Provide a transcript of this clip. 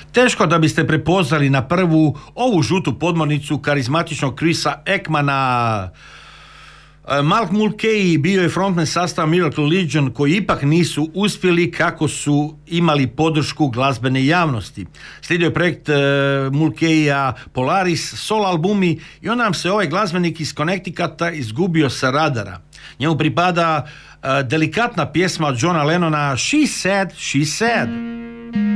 Teško da biste prepoznali na prvu ovu žutu podmornicu karizmatičnog Chrisa Ekmana. Mark Mulcahy bio je frontman sastava Miracle Legion, koji ipak nisu uspjeli kako su imali podršku glazbene javnosti. Slijedio je projekt Mulcahyja Polaris, solo albumi, i onda nam se ovaj glazbenik iz Connecticuta izgubio sa radara. Njemu pripada delikatna pjesma od Johna Lennona She Said, She Said.